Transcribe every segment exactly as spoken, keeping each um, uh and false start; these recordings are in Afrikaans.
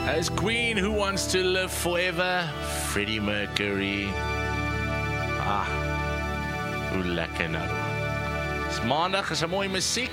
As Queen, Who Wants to Live Forever, Freddie Mercury. Ah, hoe lekker nou. Dis maandag, is 'n mooi musiek.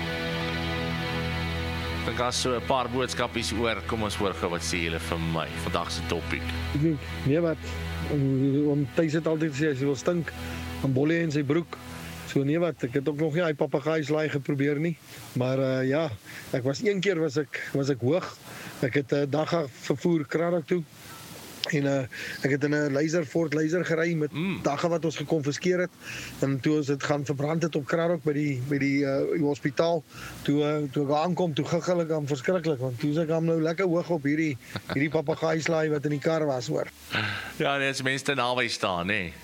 Ek dink daar's so 'n paar boodskapies oor. Kom ons hoor gou wat sê julle vir my. Vandag se topic. Nee wat, om Thys het altyd gesê, as jy wil stink, dan bolle in sy broek. So nee wat, ek het ook nog nie hy papegaaieslaai geprobeer nie. Maar uh, ja, ek was een keer was ek was ek hoog. Ek het 'n uh, dag vervoer Krarak toe. En uh, ek het in 'n laser Ford laser gery met mm. dagga wat ons gekonfiskeer het. En toe ons dit gaan verbrand het op Krarak by die by die uh, hospitaal. Toe uh, toe ek aankom, toe giggel ek aan verskriklik, want toe is ek hom nou lekker hoog op hierdie hierdie papegaaieslaai wat in die kar was, hoor. Ja, nee, as mense naby staan, nê.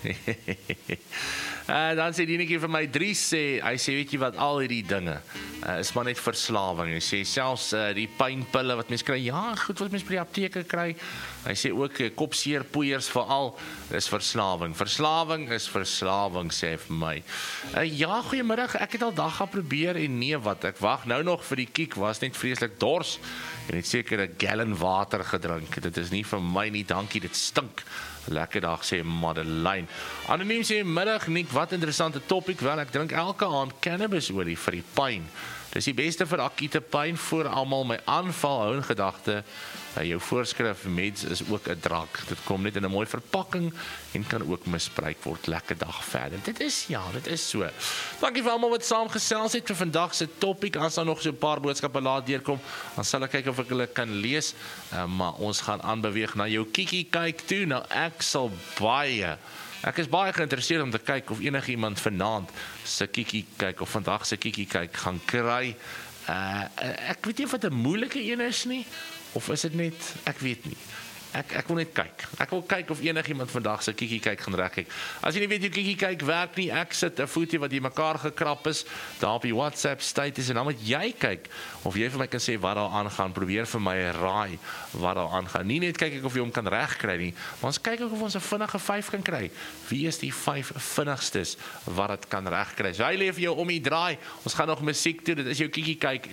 Uh, dan sê die enetjie vir my, Dries sê, hy sê, weet jy wat, al hierdie dinge uh, is maar net verslawing. Hy sê, selfs uh, die pynpille wat mense kry, ja, goed wat mense by die apteke kry. Hy sê ook, uh, kopseer, poeiers veral, is verslawing. Verslawing is verslawing, sê hy vir my. Uh, ja, goeiemiddag, ek het al dag gaan probeer, en nee wat, ek wag nou nog vir die kiek, was net vreeslik dors, en het seker 'n gallon water gedrink. Dit is nie vir my nie, dankie, dit stink. Lekker dag, sê Madeleine. Anoniem sê, middag, Nick, wat interessante topic. Wel, ek drink elke aand cannabisolie vir die pyn. Dis die beste vir akute pyn, voor almal my aanval hou in gedagte. Uh, jou voorskrif meds is ook 'n drank. Dit kom net in 'n mooi verpakking en kan ook misbruik word. Lekker dag verder. Dit is, ja, dit is so. Dankie vir almal wat saamgesels het vir vandag se topic. As daar nog so 'n paar boodskappe laat deurkom, dan sal ek kyk of ek hulle kan lees. Uh, maar ons gaan aanbeweeg na jou kiekie kyk toe. Nou ek sal baie Ek is baie geïnteresseerd om te kyk of enige iemand vanaand se kiekie kyk of vandag se kiekie kyk gaan kry. Uh, ek weet nie of dit 'n moeilike een is nie, of is dit net, ek weet nie. Ek, ek wil net kyk. Ek wil kyk of enigiemand vandag sy kiekie kyk gaan regkyk. As jy nie weet hoe kiekie kyk werk nie, ek sit 'n foto wat jy mekaar gekrap is, daar op die WhatsApp status, en dan moet jy kyk of jy vir my kan sê wat daar aangaan. Probeer vir my raai wat daar aangaan. Nie net kyk ek of jy hom kan regkry nie, maar ons kyk ook of ons 'n vinnige vyf kan kry. Wie is die vyf vinnigstes wat dit kan regkry? So hy lê vir jou om die draai. Ons gaan nog musiek toe. Dit is jou kiekie kyk.